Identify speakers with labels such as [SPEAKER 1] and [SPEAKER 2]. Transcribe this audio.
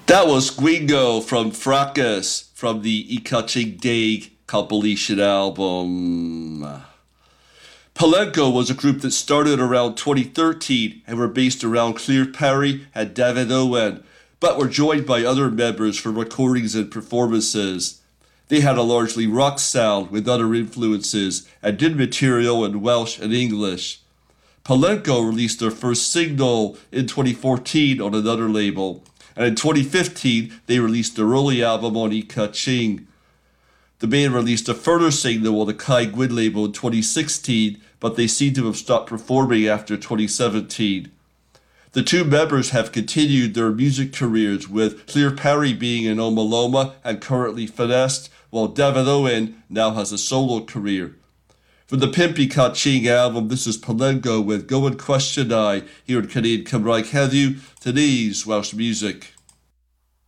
[SPEAKER 1] That was Gwingo from Fracas from the Ikaching Day compilation album. Palenko was a group that started around 2013 and were based around Claire Perry and David Owen, but were joined by other members for recordings and performances. They had a largely rock sound with other influences and did material in Welsh and English. Palenko released their first single in 2014 on another label, and in 2015 they released their early album on Ika Ching. The band released a further single on the Kai Gwyn label in 2016, but they seem to have stopped performing after 2017. The two members have continued their music careers, with Claire Perry being in Omaloma and currently Finessed, while David Owen now has a solo career. From the Pimpy Kaching album, this is Palenko with Go and Question I, here in Canadian Cymraeg Heddiw, today's Welsh music.